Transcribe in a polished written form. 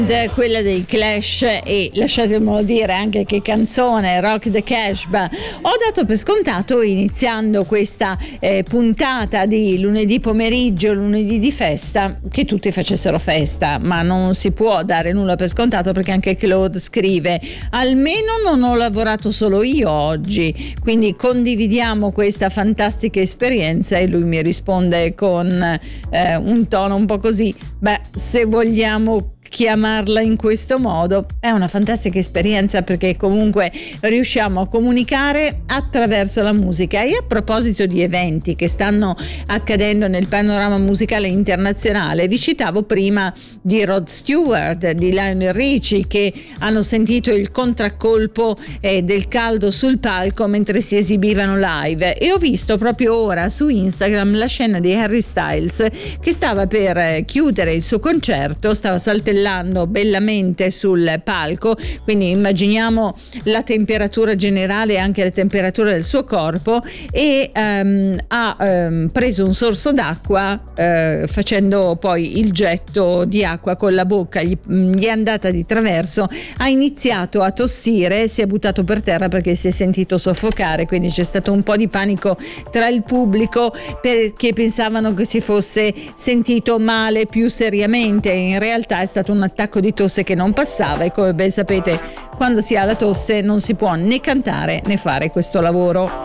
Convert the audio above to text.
Quella dei Clash, e lasciatemelo dire anche che canzone, Rock the Casbah. Ho dato per scontato, iniziando questa puntata di lunedì pomeriggio, lunedì di festa, che tutti facessero festa, ma non si può dare nulla per scontato, perché anche Claude scrive: almeno non ho lavorato solo io oggi, quindi condividiamo questa fantastica esperienza. E lui mi risponde con un tono un po' così: beh, se vogliamo chiamarla in questo modo, è una fantastica esperienza, perché comunque riusciamo a comunicare attraverso la musica. E a proposito di eventi che stanno accadendo nel panorama musicale internazionale, vi citavo prima di Rod Stewart, di Lionel Richie, che hanno sentito il contraccolpo del caldo sul palco mentre si esibivano live, e ho visto proprio ora su Instagram la scena di Harry Styles che stava per chiudere il suo concerto, stava saltellando bellamente sul palco, quindi immaginiamo la temperatura generale e anche la temperatura del suo corpo, e ha preso un sorso d'acqua, facendo poi il getto di acqua con la bocca, gli è andata di traverso, ha iniziato a tossire, si è buttato per terra perché si è sentito soffocare, quindi c'è stato un po' di panico tra il pubblico, perché pensavano che si fosse sentito male più seriamente. In realtà è stato un attacco di tosse che non passava, e come ben sapete, quando si ha la tosse non si può né cantare né fare questo lavoro.